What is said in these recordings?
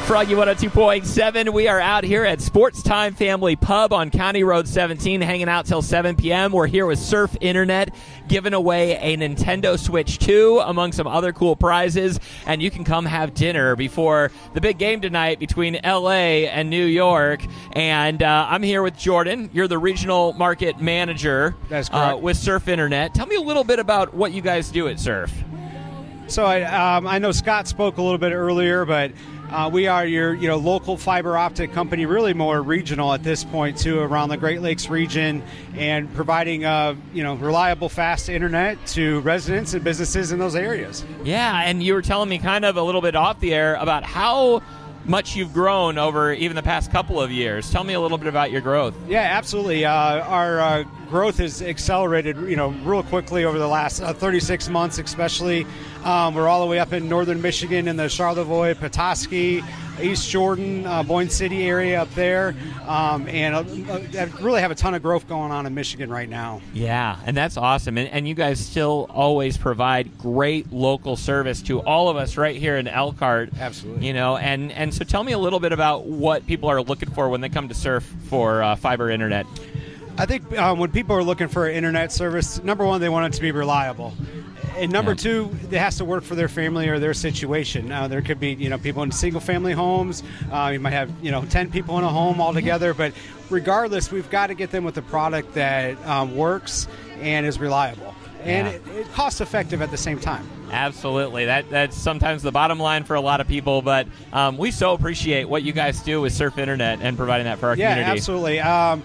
Froggy 102.7. We are out here at Sports Time Family Pub on County Road 17, hanging out till 7 p.m. We're here with Surf Internet, giving away a Nintendo Switch 2 among some other cool prizes, and you can come have dinner before the big game tonight between L.A. and New York. And I'm here with Jordan. You're the regional market manager. That's correct. With Surf Internet. Tell me a little bit about what you guys do at Surf. So I know Scott spoke a little bit earlier, but we are your local fiber optic company, really more regional at this point too, around the Great Lakes region, and providing reliable, fast internet to residents and businesses in those areas. Yeah, and you were telling me kind of a little bit off the air about how much you've grown over even the past couple of years. Tell me a little bit about your growth. Yeah, absolutely. Our growth has accelerated, real quickly over the last 36 months, especially. We're all the way up in northern Michigan in the Charlevoix, Petoskey, East Jordan, Boyne City area up there, and I really have a ton of growth going on in Michigan right now. Yeah, and that's awesome. And you guys still always provide great local service to all of us right here in Elkhart. Absolutely. And so tell me a little bit about what people are looking for when they come to Surf for fiber internet. I think when people are looking for an internet service, number one, they want it to be reliable. And number two, it has to work for their family or their situation. There could be, people in single-family homes. You might have, 10 people in a home altogether. But regardless, we've got to get them with a product that works and is reliable. And it's cost-effective at the same time. Absolutely. That's sometimes the bottom line for a lot of people. But we so appreciate what you guys do with Surf Internet and providing that for our community. Yeah, absolutely.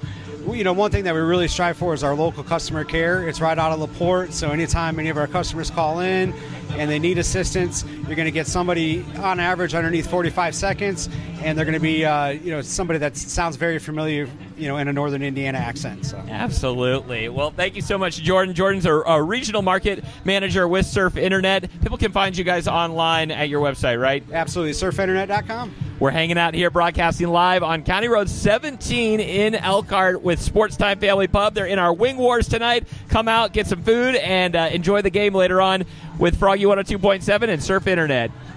One thing that we really strive for is our local customer care. It's right out of LaPorte, so anytime any of our customers call in and they need assistance, you're going to get somebody on average underneath 45 seconds, and they're going to be somebody that sounds very familiar, in a northern Indiana accent. So. Absolutely. Well, thank you so much, Jordan. Jordan's a regional market manager with Surf Internet. People can find you guys online at your website, right? Absolutely. surfinternet.com. We're hanging out here broadcasting live on County Road 17 in Elkhart with Sports Time Family Pub. They're in our Wing Wars tonight. Come out, get some food, and enjoy the game later on with Froggy 102.7 and Surf Internet.